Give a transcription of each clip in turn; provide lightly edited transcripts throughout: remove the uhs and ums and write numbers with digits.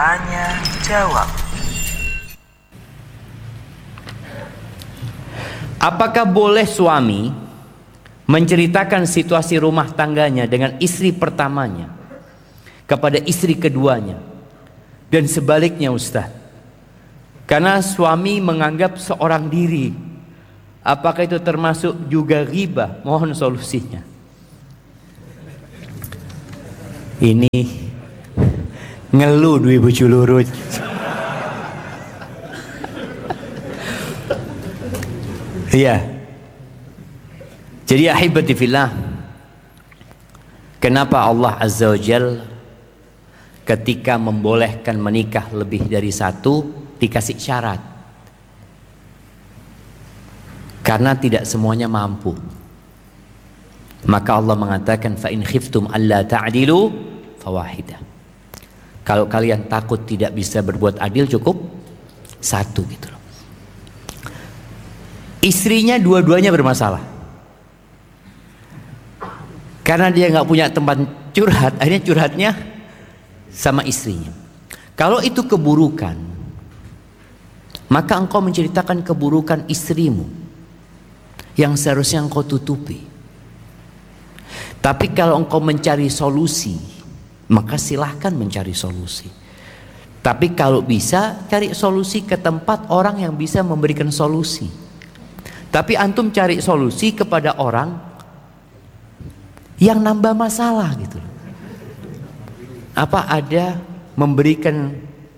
Tanya jawab. Apakah boleh suami menceritakan situasi rumah tangganya dengan istri pertamanya kepada istri keduanya dan sebaliknya, Ustaz? Karena suami menganggap seorang diri. Apakah itu termasuk juga ghibah? Mohon solusinya. Ini ngeluh duwe bojo loro. Iya. Jadi ahibati fillah, kenapa Allah Azza wa Jal ketika membolehkan menikah lebih dari satu dikasih syarat? Karena tidak semuanya mampu. Maka Allah mengatakan fa in khiftum alla ta'dilu fawahidah. Kalau kalian takut tidak bisa berbuat adil, cukup satu gitu loh. Istrinya dua-duanya bermasalah. Karena dia nggak punya tempat curhat, akhirnya curhatnya sama istrinya. Kalau itu keburukan, maka engkau menceritakan keburukan istrimu yang seharusnya engkau tutupi. Tapi kalau engkau mencari solusi, maka silahkan mencari solusi. Tapi kalau bisa, cari solusi ke tempat orang yang bisa memberikan solusi. Tapi antum cari solusi kepada orang yang nambah masalah gitu. Apa ada memberikan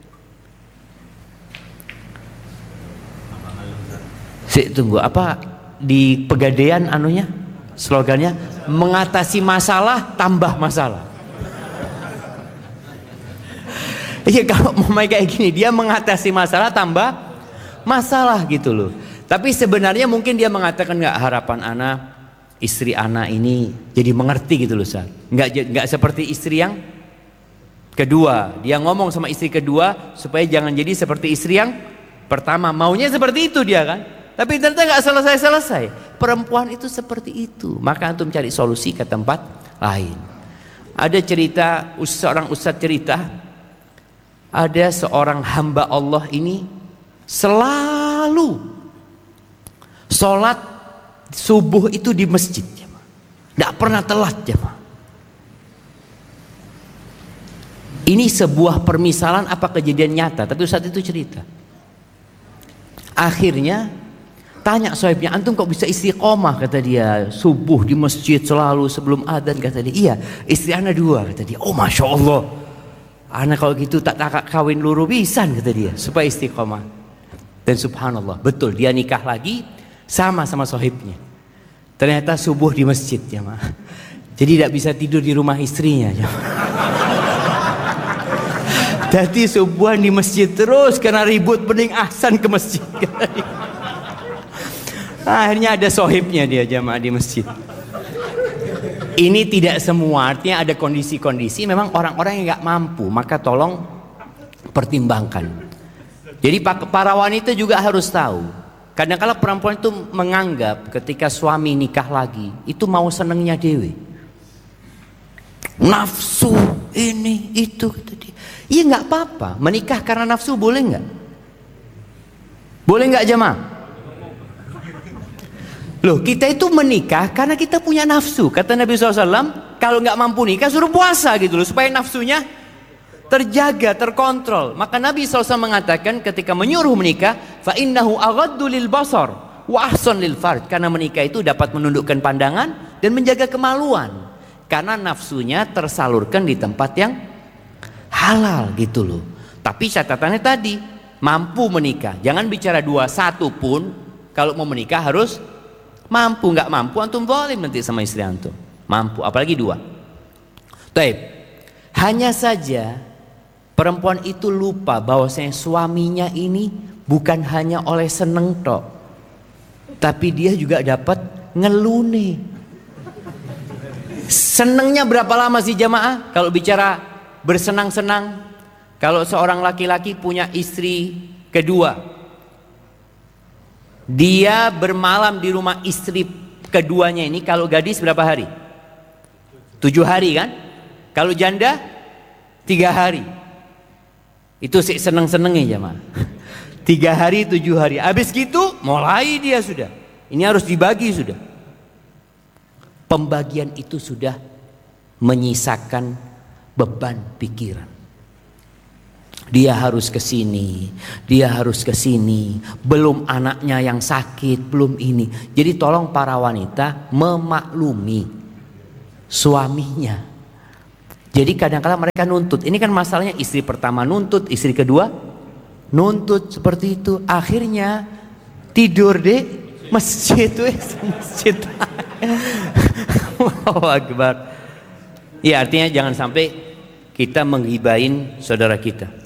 tunggu, apa di Pegadaian anunya, slogannya mengatasi masalah tambah masalah. Iya, kalau mau kayak gini, dia mengatasi masalah tambah masalah gitu loh. Tapi sebenarnya mungkin dia mengatakan, nggak, harapan anak, istri anak ini jadi mengerti gitu loh, Ustaz. Nggak seperti istri yang kedua. Dia ngomong sama istri kedua supaya jangan jadi seperti istri yang pertama. Maunya seperti itu dia kan. Tapi ternyata nggak selesai-selesai. Perempuan itu seperti itu. Maka antum cari solusi ke tempat lain. Ada cerita, seorang ustaz cerita, ada seorang hamba Allah ini selalu sholat subuh itu di masjid, tidak pernah telat jemaah. Ini sebuah permisalan apa kejadian nyata, tapi saat itu cerita. Akhirnya tanya sohibnya, antum kok bisa istiqomah? Kata dia, subuh di masjid selalu sebelum adzan. Kata dia, iya, istri anak dua. Kata dia, oh masya Allah, anak kalau gitu tak kawin luru pisan, kata dia, supaya istiqomah. Dan subhanallah, betul, dia nikah lagi sama sohibnya. Ternyata subuh di masjid ya, Ma. Jadi tidak bisa tidur di rumah istrinya ya. Jadi subuhan di masjid terus karena ribut, mending ahsan ke masjid. Akhirnya ada sohibnya dia jamaah di masjid. Ini tidak semua, artinya ada kondisi-kondisi memang orang-orang yang nggak mampu, maka tolong pertimbangkan. Jadi para wanita juga harus tahu. Kadang-kadang perempuan itu menganggap ketika suami nikah lagi itu mau senengnya dewe, nafsu ini itu. Iya nggak apa-apa, menikah karena nafsu boleh nggak? Boleh nggak jemaah? Loh, kita itu menikah karena kita punya nafsu. Kata Nabi SAW, kalau nggak mampu nikah suruh puasa gitu loh, supaya nafsunya terjaga, terkontrol. Maka Nabi SAW mengatakan ketika menyuruh menikah, fa innahu aghaddu lil basar wa ahsan lil fard. Karena menikah itu dapat menundukkan pandangan dan menjaga kemaluan. Karena nafsunya tersalurkan di tempat yang halal gitu loh. Tapi catatannya tadi, mampu menikah. Jangan bicara dua, satu pun kalau mau menikah harus mampu. Nggak mampu antum zalim nanti sama istri antum. Mampu, apalagi dua. Taib. Hanya saja perempuan itu lupa bahwasanya suaminya ini bukan hanya oleh seneng tok, tapi dia juga dapat ngelune. Senengnya berapa lama sih jamaah? Kalau bicara bersenang-senang, kalau seorang laki-laki punya istri kedua, dia bermalam di rumah istri keduanya ini, kalau gadis berapa hari? 7 hari kan? Kalau janda 3 hari. Itu sih seneng-senengnya jemaah. 3 hari 7 hari. Habis gitu mulai dia sudah. Ini harus dibagi sudah. Pembagian itu sudah menyisakan beban pikiran. Dia harus ke sini, dia harus ke sini, belum anaknya yang sakit, belum ini. Jadi tolong para wanita memaklumi suaminya. Jadi kadang-kadang mereka nuntut. Ini kan masalahnya, istri pertama nuntut, istri kedua nuntut seperti itu. Akhirnya tidur di masjid, masjid. Allahu Akbar. Ya, artinya jangan sampai kita menghibahin saudara kita.